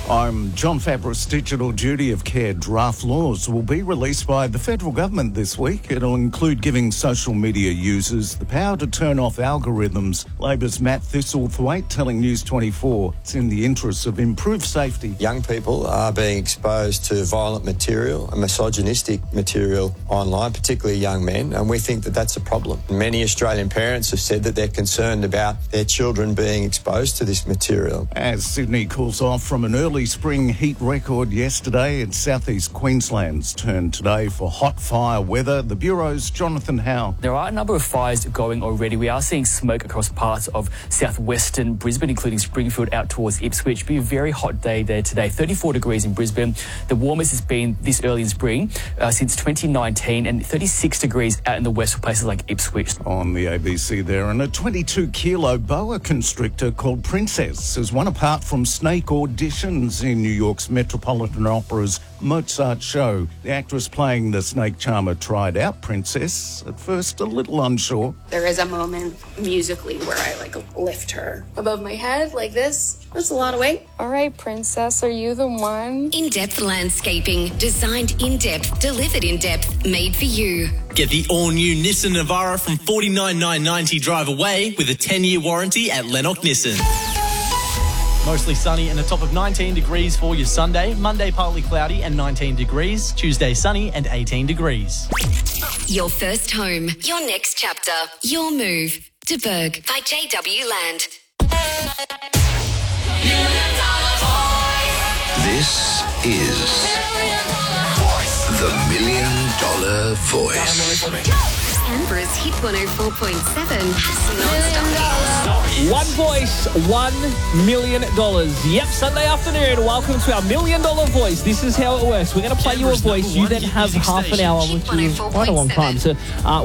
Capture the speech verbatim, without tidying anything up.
I'm John Fabris. Digital duty of care draft laws will be released by the federal government this week. It'll include giving social media users the power to turn off algorithms. Labor's Matt Thistlethwaite telling News twenty-four it's in the interests of improved safety. Young people are being exposed to violent material and misogynistic material online, particularly young men, and we think that that's a problem. Many Australian parents have said that they're concerned about their children being exposed to this material. As Sydney cools off from an early spring heat record yesterday, and southeast Queensland's turned today for hot fire weather. The Bureau's Jonathan Howe. There are a number of fires going already. We are seeing smoke across parts of southwestern Brisbane, including Springfield out towards Ipswich. It'll be a very hot day there today. thirty-four degrees in Brisbane. The warmest it's been this early in spring uh, since twenty nineteen, and thirty-six degrees out in the west for places like Ipswich. On the A B C there, and a twenty-two kilo boa constrictor called Princess has won apart from snake auditions in New York's Metropolitan Opera's Mozart show. The actress playing the snake charmer tried out Princess, at first a little unsure. There is a moment musically where I like lift her above my head like this. That's a lot of weight. All right, Princess, are you the one? In-depth landscaping, designed in-depth, delivered in-depth, made for you. Get the all-new Nissan Navara from forty-nine thousand nine hundred ninety drive away with a ten-year warranty at Lennox Nissan. Mostly sunny and a top of nineteen degrees for your Sunday. Monday, partly cloudy and nineteen degrees. Tuesday, sunny and eighteen degrees. Your first home, your next chapter, your move to Berg by J W Land. This is the Million Dollar Voice. Canberra's Hit one oh four point seven has non-stop. One voice, one million dollars. Yep, Sunday afternoon. Welcome to our Million Dollar Voice. This is how it works. We're going to play you a voice. You then have half an hour, which is quite a long time. So, uh,